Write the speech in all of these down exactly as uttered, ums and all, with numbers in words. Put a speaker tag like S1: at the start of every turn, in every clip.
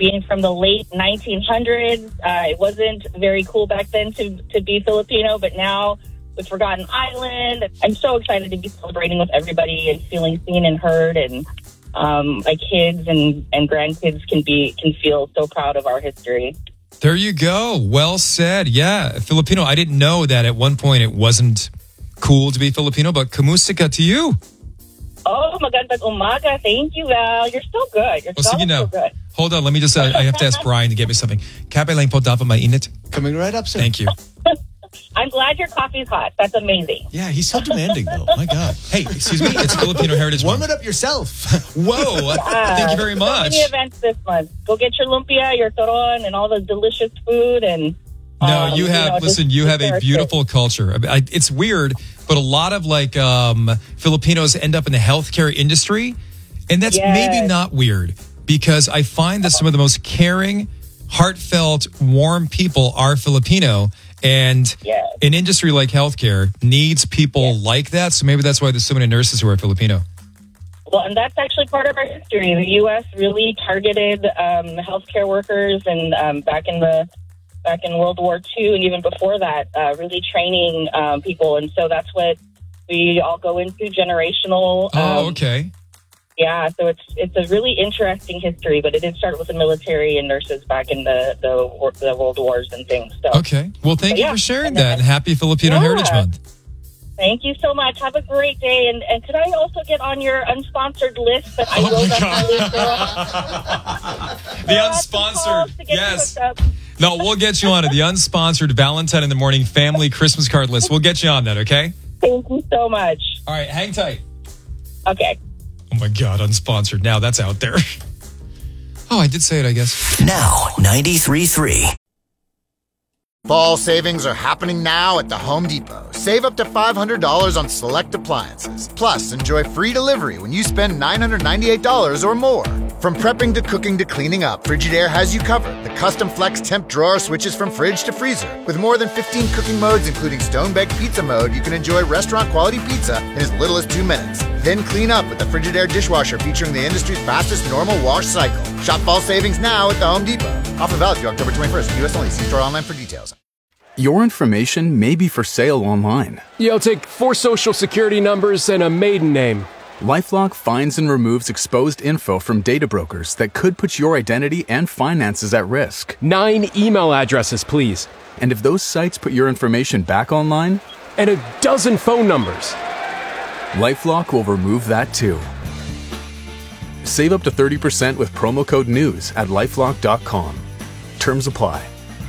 S1: being from the late nineteen hundreds. Uh, it wasn't very cool back then to, to be Filipino, but now with Forgotten Island, I'm so excited to be celebrating with everybody and feeling seen and heard, and um, my kids and, and grandkids can be can feel so proud of our history.
S2: There you go. Well said. Yeah, Filipino. I didn't know that at one point it wasn't cool to be Filipino, but kamusta ka to you?
S1: Oh, magandang umaga. Thank you, Val. You're so good. You're
S2: Oh,
S1: so,
S2: sige na.
S1: so good.
S2: Hold on. Let me just, uh, I have to ask Brian to get me something. Kape lang po dapat mainit.
S3: Coming right up, sir.
S2: Thank you.
S1: I'm glad your coffee's hot. That's amazing.
S3: Yeah, he's so demanding, though. My God.
S2: Hey, excuse me. It's Filipino Heritage
S3: Warm
S2: Month.
S3: it up yourself.
S2: Whoa.
S1: Yeah,
S2: Thank you very much.
S1: So many events this month. Go get your lumpia, your toron, and all the delicious food. And
S2: No,
S1: um,
S2: you have,
S1: you know,
S2: listen,
S1: just-
S2: you have a
S1: just
S2: beautiful culture. I, I, it's weird, but a lot of like um, Filipinos end up in the healthcare industry. And that's
S1: Yes.
S2: maybe not weird because I find that some of the most caring, heartfelt, warm people are Filipino. And
S1: Yes.
S2: an industry like healthcare needs people
S1: Yes.
S2: like that. So maybe that's why there's so many nurses who are Filipino.
S1: Well, and that's actually part of our history. The U S really targeted um, healthcare workers, and um, back in the back in World War Two, and even before that, uh, really training um, people. And so that's what we all go into generational.
S2: Oh,
S1: um,
S2: okay.
S1: Yeah, so it's it's a really interesting history, but it did start with the military and nurses back in the the, war- the World Wars and things. So
S2: Okay. Well, thank
S1: But
S2: you
S1: yeah,
S2: for sharing
S1: and
S2: that.
S1: then-
S2: And happy Filipino
S1: Yeah.
S2: Heritage Month.
S1: thank you so much. Have a great day, and and could I also get on your unsponsored list that I
S2: Oh
S1: will
S2: my
S1: definitely
S2: God.
S1: fill?
S2: The
S1: Fill out some
S2: unsponsored.
S1: calls to get you
S2: Yes.
S1: hooked up.
S2: No, we'll get you on it. The unsponsored Valentine in the Morning family Christmas card list. We'll get you on that, okay?
S1: Thank you so much.
S2: All right, hang tight.
S1: Okay.
S2: Oh my God, unsponsored. Now that's out there. Oh, I did say it, I guess.
S4: Now, ninety-three point three.
S5: Fall savings are happening now at the Home Depot. Save up to five hundred dollars on select appliances. Plus, enjoy free delivery when you spend nine hundred ninety-eight dollars or more. From prepping to cooking to cleaning up, Frigidaire has you covered. The custom flex temp drawer switches from fridge to freezer. With more than fifteen cooking modes, including stone-baked pizza mode, you can enjoy restaurant-quality pizza in as little as two minutes. Then clean up with the Frigidaire dishwasher featuring the industry's fastest normal wash cycle. Shop fall savings now at the Home Depot. Offer valid through October twenty-first. U S only. See store online for details.
S6: Your information may be for sale online.
S7: Yo, take four social security numbers and a maiden name.
S6: LifeLock finds and removes exposed info from data brokers that could put your identity and finances at risk.
S7: Nine email addresses, please.
S6: And if those sites put your information back online,
S7: And a dozen phone numbers.
S6: LifeLock will remove that too. Save up to thirty percent with promo code NEWS at lifelock dot com. Terms apply.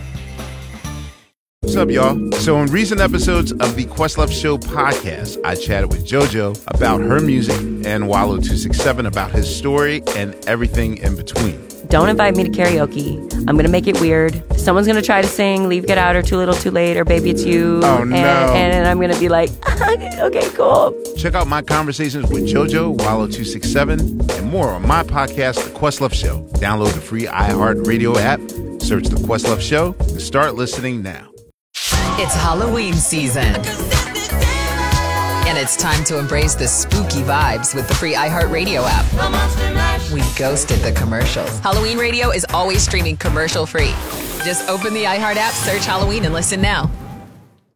S8: What's up, y'all? So in recent episodes of the Questlove Show podcast, I chatted with JoJo about her music and Wallow two sixty-seven about his story and everything in between.
S9: Don't invite me to karaoke. I'm going to make it weird. Someone's going to try to sing Leave, Get Out, or Too Little, Too Late, or Baby It's You.
S8: Oh, no.
S9: And, and I'm going to be like, okay, cool.
S8: Check out my conversations with JoJo, Wallow two sixty-seven, and more on my podcast, The Questlove Show. Download the free iHeartRadio app, search The Questlove Show, and start listening now.
S10: It's Halloween season. And it's time to embrace the spooky vibes with the free iHeartRadio app. We ghosted the commercials. Halloween Radio is always streaming commercial free. Just open the iHeart app, search Halloween, and listen now.